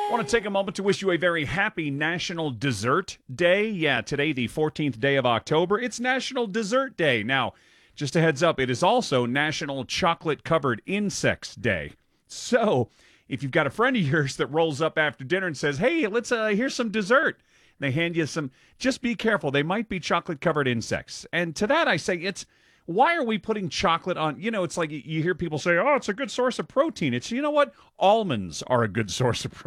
I want to take a moment to wish you a very happy National Dessert Day. Yeah, today, the 14th day of October, it's National Dessert Day. Now, just a heads up, it is also National Chocolate Covered Insects Day. So, if you've got a friend of yours that rolls up after dinner and says, hey, let's here's some dessert, they hand you some, just be careful. They might be chocolate covered insects. And to that, I say, why are we putting chocolate on? It's like you hear people say, oh, it's a good source of protein. It's, you know what? Almonds are a good source of protein.